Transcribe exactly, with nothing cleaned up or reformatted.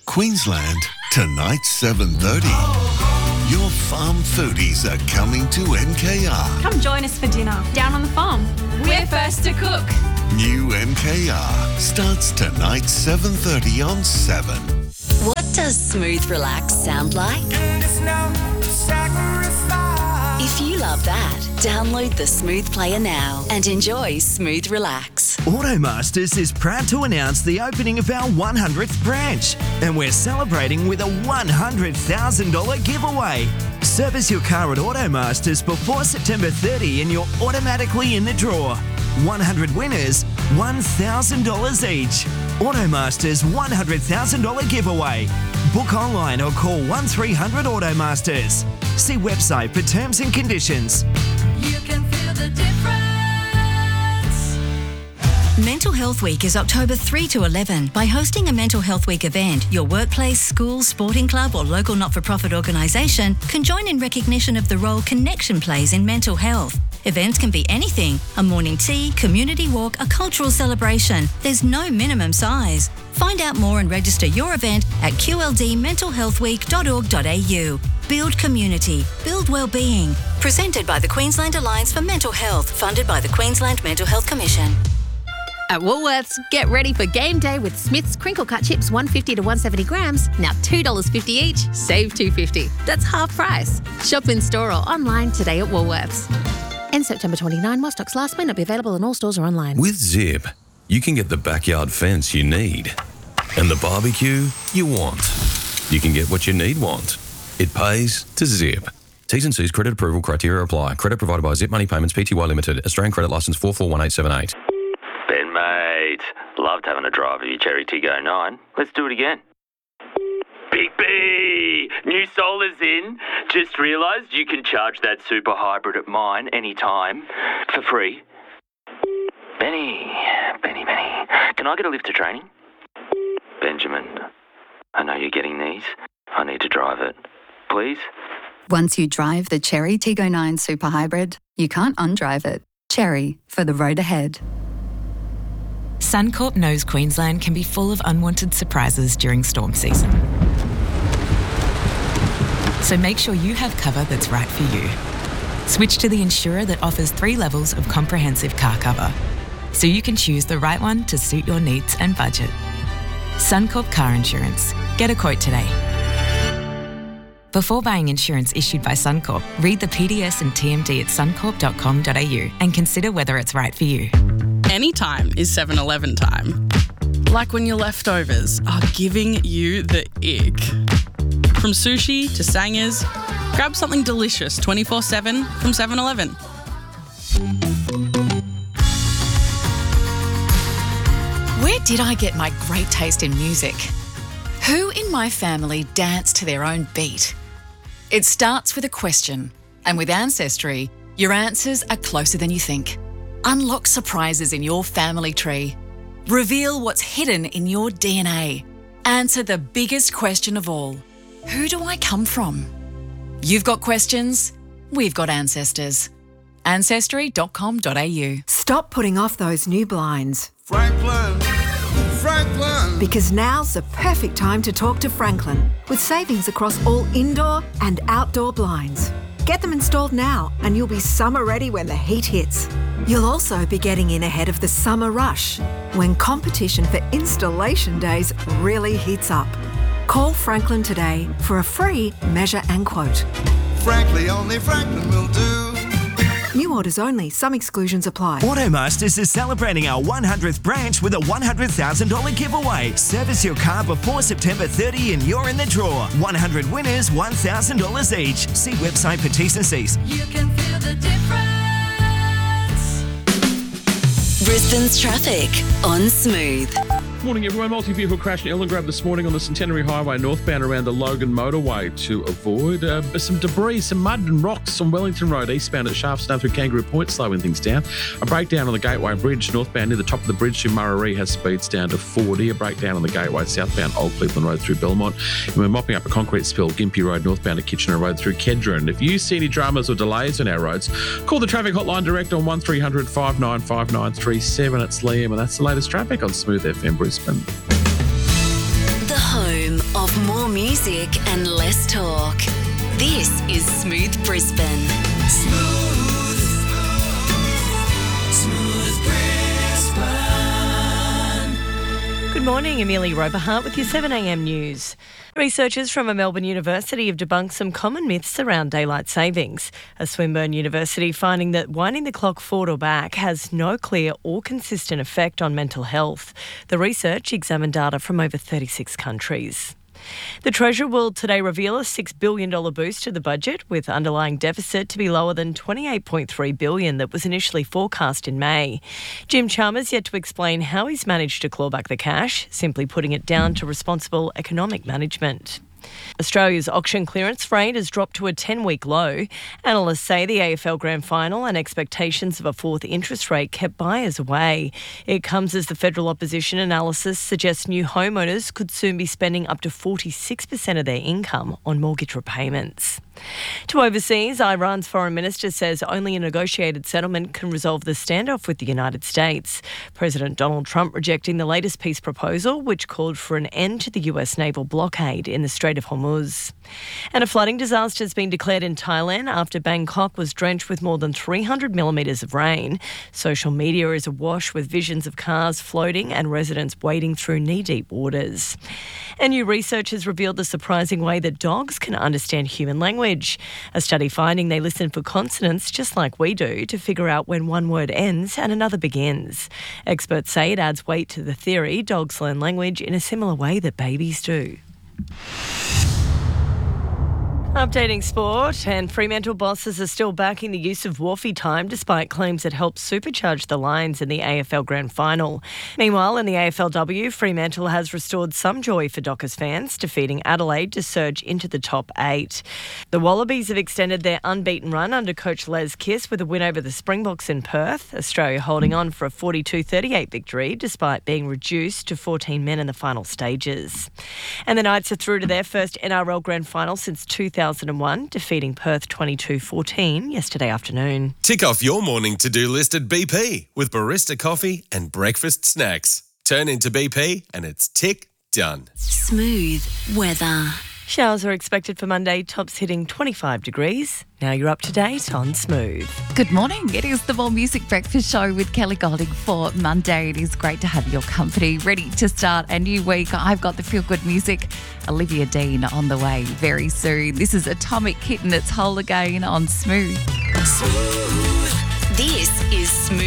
Queensland, tonight seven thirty. Your farm foodies are coming to M K R. Come join us for dinner down on the farm. We're first to cook. New M K R starts tonight seven thirty on seven. What does Smooth Relax sound like? If you love that, download the Smooth Player now and enjoy Smooth Relax. Automasters is proud to announce the opening of our one hundredth branch, and we're celebrating with a one hundred thousand dollars giveaway. Service your car at Automasters before September thirtieth and you're automatically in the draw. one hundred winners, one thousand dollars each. Automasters one hundred thousand dollars giveaway. Book online or call one three hundred Automasters. See website for terms and conditions. You can feel the difference. Mental Health Week is October third to eleventh. By hosting a Mental Health Week event, your workplace, school, sporting club or local not-for-profit organisation can join in recognition of the role connection plays in mental health. Events can be anything: a morning tea, community walk, a cultural celebration. There's no minimum size. Find out more and register your event at q l d mental health week dot org dot a u. Build community, build wellbeing. Presented by the Queensland Alliance for Mental Health, funded by the Queensland Mental Health Commission. At Woolworths, get ready for game day with Smith's crinkle cut chips, one fifty to one seventy grams, now two dollars fifty each, save two fifty. That's half price. Shop in store or online today at Woolworths. End September twenty-ninth, while stocks last, may not be available in all stores or online. With Zip, you can get the backyard fence you need and the barbecue you want. You can get what you need want. It pays to Zip. T's and C's credit approval criteria apply. Credit provided by Zip Money Payments Pty Limited. Australian credit licence four four one eight seven eight. Ben, mate. Loved having a drive of your Cherry Tiggo nine. Let's do it again. Big B! New solar's in. Just realised you can charge that super hybrid at mine anytime for free. Benny, Benny, Benny. Can I get a lift to training? Benjamin, I know you're getting these. I need to drive it. Please? Once you drive the Cherry Tiggo nine Super Hybrid, you can't undrive it. Cherry, for the road ahead. Suncorp knows Queensland can be full of unwanted surprises during storm season. So make sure you have cover that's right for you. Switch to the insurer that offers three levels of comprehensive car cover, so you can choose the right one to suit your needs and budget. Suncorp Car Insurance. Get a quote today. Before buying insurance issued by Suncorp, read the P D S and T M D at suncorp dot com dot a u and consider whether it's right for you. Anytime is seven eleven time. Like when your leftovers are giving you the ick. From sushi to sangers, grab something delicious twenty-four seven from seven eleven. Where did I get my great taste in music? Who in my family dance to their own beat? It starts with a question, and with Ancestry, your answers are closer than you think. Unlock surprises in your family tree. Reveal what's hidden in your D N A. Answer the biggest question of all. Who do I come from? You've got questions, we've got ancestors. ancestry dot com dot a u. Stop putting off those new blinds. Franklin, Franklin. Because now's the perfect time to talk to Franklin, with savings across all indoor and outdoor blinds. Get them installed now and you'll be summer ready when the heat hits. You'll also be getting in ahead of the summer rush, when competition for installation days really heats up. Call Franklin today for a free measure and quote. Frankly, only Franklin will do. New orders only. Some exclusions apply. Automasters is celebrating our one hundredth branch with a one hundred thousand dollars giveaway. Service your car before September thirtieth and you're in the draw. one hundred winners, one thousand dollars each. See website for T's and C's. You can feel the difference. Brisbane's traffic on Smooth. Morning everyone. Multi-vehicle crash in Ellengrove this morning on the Centenary Highway northbound around the Logan motorway to avoid uh, some debris, some mud and rocks on Wellington Road eastbound at Sharpstown through Kangaroo Point, slowing things down. A breakdown on the Gateway Bridge northbound near the top of the bridge to Murray has speeds down to forty. A breakdown on the Gateway southbound Old Cleveland Road through Belmont. And we're mopping up a concrete spill Gympie Road northbound at Kitchener Road through Kedron. If you see any dramas or delays on our roads, call the traffic hotline direct on one three hundred five nine five nine three seven. It's Liam and that's the latest traffic on Smooth F M Brisbane. The home of more music and less talk. This is Smooth Brisbane. Smooth. Smooth Brisbane. Good morning, Amelia Roberhart with your seven a m news. Researchers from a Melbourne university have debunked some common myths around daylight savings. A Swinburne University finding that winding the clock forward or back has no clear or consistent effect on mental health. The research examined data from over thirty-six countries. The Treasurer will today reveal a six billion dollars boost to the budget, with underlying deficit to be lower than twenty-eight point three billion dollars that was initially forecast in May. Jim Chalmers yet to explain how he's managed to claw back the cash, simply putting it down to responsible economic management. Australia's auction clearance rate has dropped to a ten-week low. Analysts say the A F L Grand Final and expectations of a fourth interest rate kept buyers away. It comes as the federal opposition analysis suggests new homeowners could soon be spending up to forty-six percent of their income on mortgage repayments. To overseas, Iran's foreign minister says only a negotiated settlement can resolve the standoff with the United States. President Donald Trump rejecting the latest peace proposal, which called for an end to the U S naval blockade in the Strait of Hormuz. And a flooding disaster has been declared in Thailand after Bangkok was drenched with more than three hundred millimetres of rain. Social media is awash with visions of cars floating and residents wading through knee-deep waters. And new research has revealed the surprising way that dogs can understand human language. A study finding they listen for consonants just like we do to figure out when one word ends and another begins. Experts say it adds weight to the theory dogs learn language in a similar way that babies do. Updating sport, and Fremantle bosses are still backing the use of Wharfie time despite claims it helped supercharge the Lions in the A F L Grand Final. Meanwhile, in the A F L W, Fremantle has restored some joy for Dockers fans, defeating Adelaide to surge into the top eight. The Wallabies have extended their unbeaten run under coach Les Kiss with a win over the Springboks in Perth, Australia holding on for a forty-two thirty-eight victory despite being reduced to fourteen men in the final stages. And the Knights are through to their first N R L Grand Final since two thousand one, defeating Perth twenty-two fourteen yesterday afternoon. Tick off your morning to-do list at B P with barista coffee and breakfast snacks. Turn into B P and it's tick done. Smooth weather. Showers are expected for Monday, tops hitting twenty-five degrees. Now you're up to date on Smooth. Good morning. It is the More Music Breakfast Show with Kelly Golding for Monday. It is great to have your company, ready to start a new week. I've got the feel-good music. Olivia Dean on the way very soon. This is Atomic Kitten. It's Whole Again on Smooth. Smooth. This is Smooth